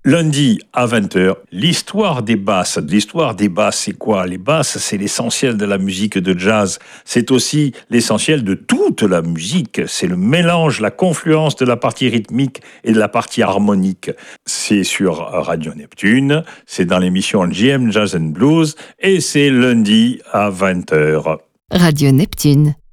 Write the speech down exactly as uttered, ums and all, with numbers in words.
Lundi à vingt heures, l'histoire des basses. L'histoire des basses, c'est quoi? Les basses, c'est l'essentiel de la musique de jazz. C'est aussi l'essentiel de toute la musique. C'est le mélange, la confluence de la partie rythmique et de la partie harmonique. C'est sur Radio Neptune, c'est dans l'émission J M Jazz and Blues et c'est lundi à vingt heures. Radio Neptune.